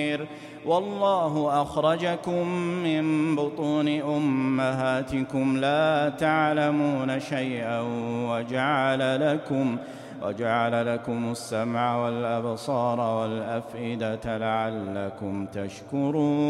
والله أخرجكم من بطون أمهاتكم لا تعلمون شيئا وجعل لكم السمع والأبصار والأفئدة لعلكم تشكرون.